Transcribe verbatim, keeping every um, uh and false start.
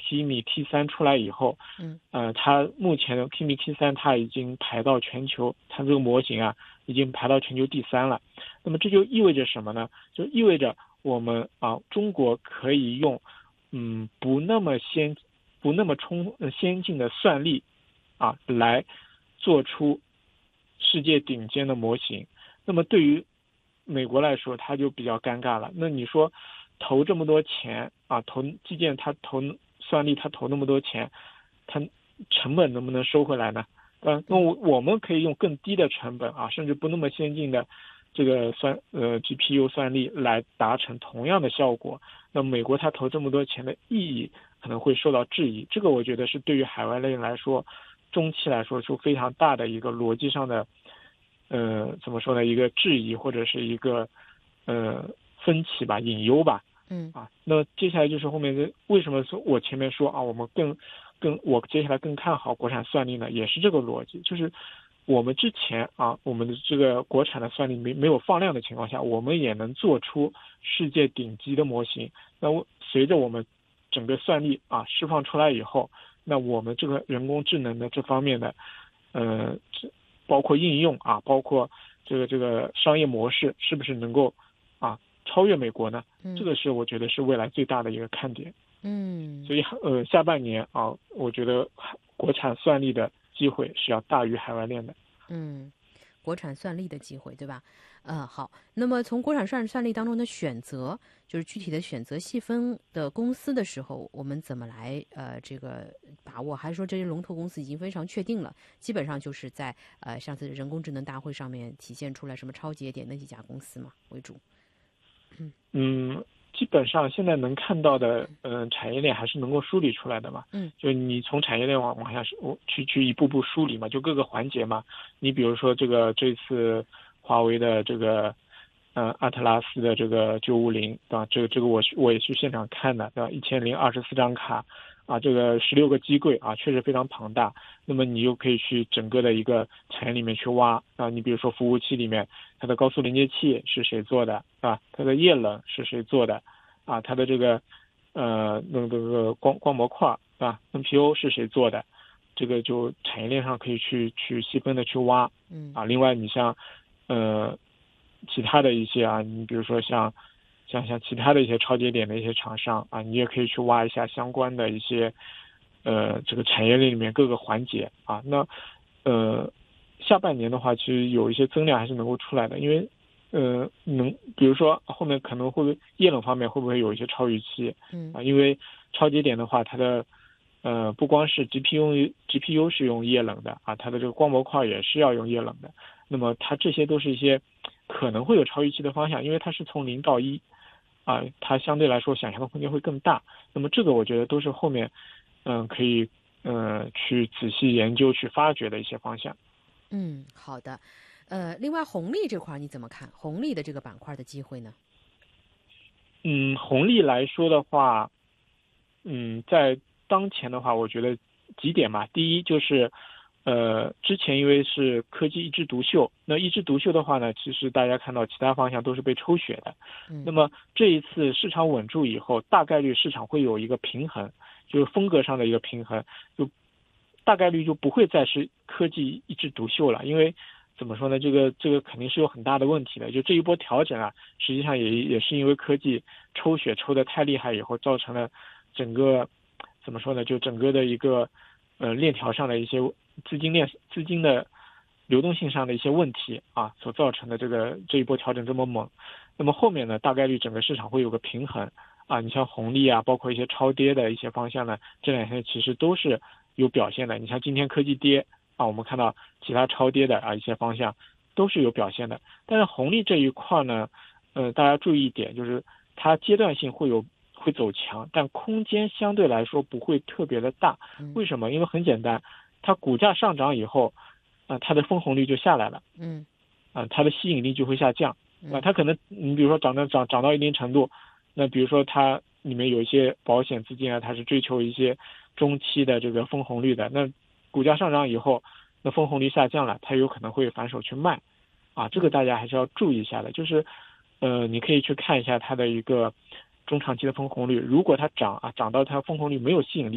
P M I T 三出来以后， 嗯， 呃，它目前的 P M I T 三它已经排到全球，它这个模型啊已经排到全球第三了。那么这就意味着什么呢？就意味着我们啊，中国可以用嗯不那么先不那么充呃先进的算力啊来做出世界顶尖的模型。那么对于美国来说，它就比较尴尬了。那你说投这么多钱啊，投基建它投算力它投那么多钱，它成本能不能收回来呢？呃，那我我们可以用更低的成本啊，甚至不那么先进的这个算呃 G P U 算力来达成同样的效果。那美国它投这么多钱的意义可能会受到质疑，这个我觉得是对于海外类来说，中期来说是非常大的一个逻辑上的，呃，怎么说呢？一个质疑或者是一个呃分歧吧，隐忧吧。 嗯啊，那接下来就是后面的为什么说我前面说啊，我们更更我接下来更看好国产算力呢？也是这个逻辑，就是我们之前啊，我们的这个国产的算力没没有放量的情况下，我们也能做出世界顶级的模型。那我随着我们整个算力啊释放出来以后，那我们这个人工智能的这方面的，呃，包括应用啊，包括这个这个商业模式，是不是能够啊超越美国呢？这个是我觉得是未来最大的一个看点。 嗯所以呃，下半年啊，我觉得国产算力的机会是要大于海外链的。 嗯，国产算力的机会，对吧？呃，好。那么从国产算算力当中的选择，就是具体的选择细分的公司的时候，我们怎么来呃这个把握？还是说这些龙头公司已经非常确定了，基本上就是在呃上次人工智能大会上面体现出来什么超节点那几家公司嘛为主？ 嗯，基本上现在能看到的，嗯、呃，产业链还是能够梳理出来的嘛。 嗯， 就你从产业链往往下去去一步步梳理嘛，就各个环节嘛。你比如说这个这次华为的这个，呃，阿特拉斯的这个九五零，对吧？这个这个我是我也去现场看的，对吧？一千零二十四张卡，啊，这个十六个机柜啊，确实非常庞大。那么你又可以去整个的一个产业里面去挖啊，你比如说服务器里面，它的高速连接器是谁做的啊？它的液冷是谁做的啊？它的这个呃那个、那个光光模块啊 N P O 是谁做的？这个就产业链上可以去去细分的去挖。 嗯啊，另外你像呃其他的一些啊，你比如说像像像其他的一些超节点的一些厂商啊，你也可以去挖一下相关的一些呃这个产业链里面各个环节啊。那呃下半年的话，其实有一些增量还是能够出来的，因为呃能比如说后面可能会不会液冷方面会不会有一些超预期嗯啊？因为超节点的话，它的呃不光是 G P U G P U 是用液冷的啊，它的这个光模块也是要用液冷的。那么它这些都是一些可能会有超预期的方向，因为它是从零到一啊，它相对来说想象的空间会更大。那么这个我觉得都是后面嗯、呃、可以嗯、呃、去仔细研究去发掘的一些方向。 嗯，好的。呃，另外红利这块你怎么看？红利的这个板块的机会呢？ 嗯，红利来说的话，嗯，在当前的话，我觉得几点吧。第一就是，呃，之前因为是科技一枝独秀，那一枝独秀的话呢，其实大家看到其他方向都是被抽血的。 嗯那么这一次市场稳住以后，大概率市场会有一个平衡，就是风格上的一个平衡，就大概率就不会再是科技一枝独秀了，因为怎么说呢？这个这个肯定是有很大的问题的。就这一波调整啊，实际上也也是因为科技抽血抽得太厉害以后，造成了整个怎么说呢？就整个的一个呃链条上的一些资金链资金的流动性上的一些问题啊，所造成的这个这一波调整这么猛。那么后面呢，大概率整个市场会有个平衡啊。你像红利啊，包括一些超跌的一些方向呢，这两天其实都是有表现的。你像今天科技跌啊，我们看到其他超跌的啊一些方向都是有表现的。但是红利这一块呢，呃，大家注意一点，就是它阶段性会有会走强，但空间相对来说不会特别的大。为什么？因为很简单，它股价上涨以后，啊、呃，它的分红率就下来了， 嗯啊、呃，它的吸引力就会下降。啊，它可能你比如说涨到涨涨到一定程度，那比如说它里面有一些保险资金啊，它是追求一些中期的这个分红率的，那股价上涨以后，那分红率下降了，它有可能会反手去卖，啊，这个大家还是要注意一下的。就是，呃，你可以去看一下它的一个中长期的分红率，如果它涨啊涨到它分红率没有吸引力。